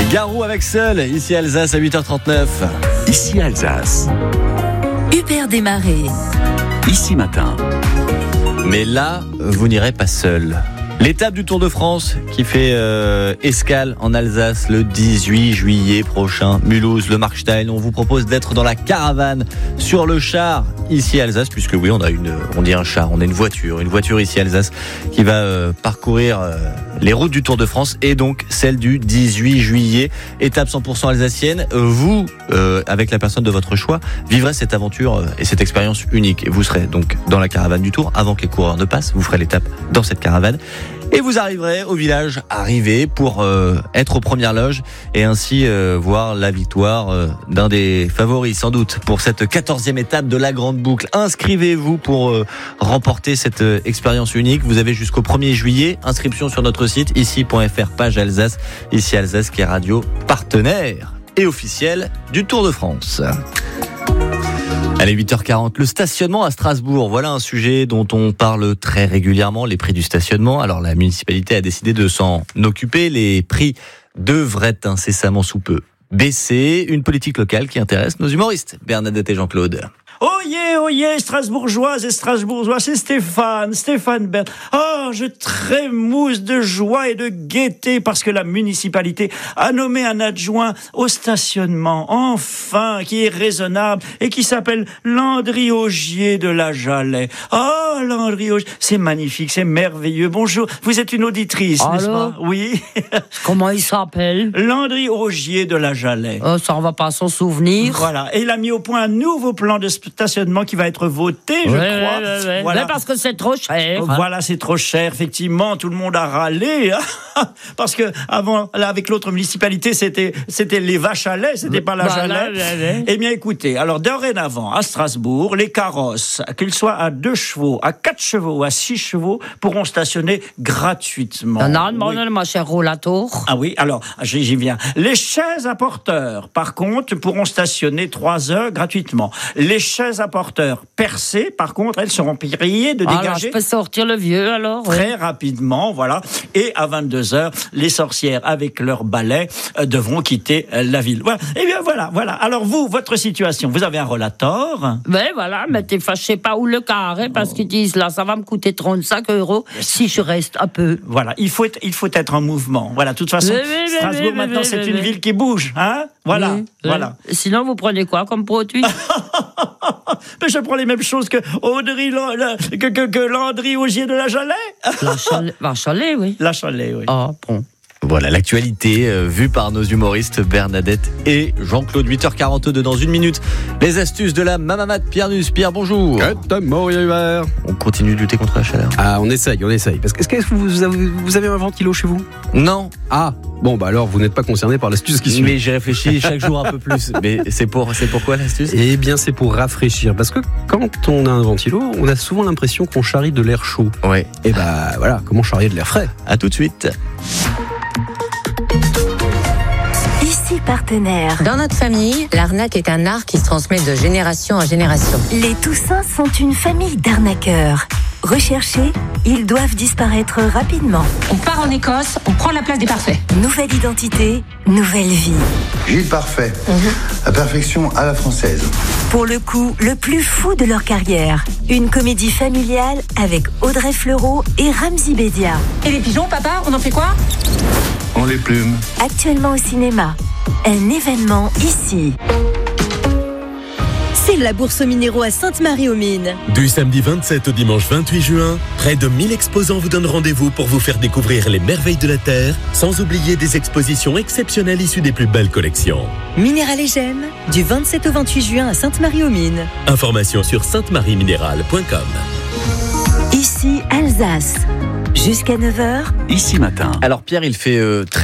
Garou avec Seul, ici Alsace à 8h39. Ici Alsace. Hubert Desmarais. Ici Matin. Mais là, vous n'irez pas seul. L'étape du Tour de France qui fait escale en Alsace le 18 juillet prochain. Mulhouse, le Markstein. On vous propose d'être dans la caravane sur le char ici à Alsace, puisque oui, on dit un char, on a une voiture ici à Alsace qui va parcourir les routes du Tour de France et donc celle du 18 juillet. Étape 100% alsacienne. Vous, avec la personne de votre choix, vivrez cette aventure et cette expérience unique. Vous serez donc dans la caravane du Tour avant que les coureurs ne passent. Vous ferez l'étape dans cette caravane. Et vous arriverez au village arrivé pour être aux premières loges et ainsi voir la victoire d'un des favoris sans doute pour cette 14e étape de la Grande Boucle. Inscrivez-vous pour remporter cette expérience unique. Vous avez jusqu'au 1er juillet. Inscription sur notre site ici.fr page Alsace. Ici Alsace qui est radio partenaire et officielle du Tour de France. Allez, 8h40, le stationnement à Strasbourg. Voilà un sujet dont on parle très régulièrement, les prix du stationnement. Alors la municipalité a décidé de s'en occuper. Les prix devraient incessamment sous peu baisser. Une politique locale qui intéresse nos humoristes, Bernadette et Jean-Claude. Oyez, Strasbourgeoises et Strasbourgeois, c'est Stéphane Bern. Oh, je trémousse de joie et de gaieté parce que la municipalité a nommé un adjoint au stationnement, enfin, qui est raisonnable et qui s'appelle Landry Augier de la Jalais. Oh, Landry Augier, c'est magnifique, c'est merveilleux. Bonjour, vous êtes une auditrice, n'est-ce pas? Oui. Comment il s'appelle? Landry Augier de la Jalais. Oh, ça, on va pas s'en souvenir. Voilà, et il a mis au point un nouveau plan de stationnement qui va être voté, je crois. Ouais. Voilà. Mais parce que c'est trop cher. Voilà, c'est trop cher, effectivement. Tout le monde a râlé. Parce que avant, là, avec l'autre municipalité, c'était les vaches à lait, c'était pas la Jalais. Eh bien, écoutez, alors, dorénavant, à Strasbourg, les carrosses, qu'ils soient à 2 chevaux, à 4 chevaux, à 6 chevaux, pourront stationner gratuitement. Non, ma chère Rollatour. Ah oui, alors, j'y viens. Les chaises à porteurs, par contre, pourront stationner 3 heures gratuitement. Les chaises à porteurs percées, par contre, elles seront priées de dégager. Alors, je peux sortir le vieux, alors? Très rapidement, voilà. Et à 22h, les sorcières, avec leurs balais, devront quitter la ville. Voilà. Eh bien, voilà. Alors, vous, votre situation, vous avez un Rollator? Ben voilà, mais t'es fâché pas où le carré, parce qu'ils disent, là, ça va me coûter 35 € si je reste un peu. Voilà, il faut être en mouvement. Voilà, de toute façon, Strasbourg, maintenant, c'est une ville qui bouge, hein? Voilà, voilà. Sinon, vous prenez quoi comme produit? Mais je prends les mêmes choses que Landry Augier de la Jalais. La Jalais, oui. La Jalais, oui. Ah, bon. Voilà l'actualité vue par nos humoristes Bernadette et Jean-Claude. 8h42 dans une minute. Les astuces de la Mamamat. Pierre Nuss. Pierre, bonjour. On continue de lutter contre la chaleur. Ah, on essaye. Parce que est-ce que vous avez un ventilo chez vous? Non. Ah, bon, bah alors vous n'êtes pas concerné par l'astuce qui suit. Mais j'ai réfléchi chaque jour un peu plus. Mais c'est pourquoi l'astuce? Eh bien, c'est pour rafraîchir. Parce que quand on a un ventilo, on a souvent l'impression qu'on charrie de l'air chaud. Ouais. Et bah voilà, comment charrier de l'air frais? À tout de suite. Ici partenaire. Dans notre famille, l'arnaque est un art qui se transmet de génération en génération. Les Toussins sont une famille d'arnaqueurs. Recherchés, ils doivent disparaître rapidement. On part en Écosse, on prend la place des parfaits. Nouvelle identité, nouvelle vie. Gilles Parfait, la perfection à la française. Pour le coup, le plus fou de leur carrière. Une comédie familiale avec Audrey Fleurot et Ramzy Bedia. Et les pigeons, papa, on en fait quoi? On les plume. Actuellement au cinéma. Un événement ici. C'est la bourse aux minéraux à Sainte-Marie-aux-Mines. Du samedi 27 au dimanche 28 juin, près de 1000 exposants vous donnent rendez-vous pour vous faire découvrir les merveilles de la Terre, sans oublier des expositions exceptionnelles issues des plus belles collections. Minéral et Gemmes, du 27 au 28 juin à Sainte-Marie-aux-Mines. Informations sur saintemarieminéral.com. Ici Alsace. Jusqu'à 9h. Ici Matin. Alors Pierre, il fait très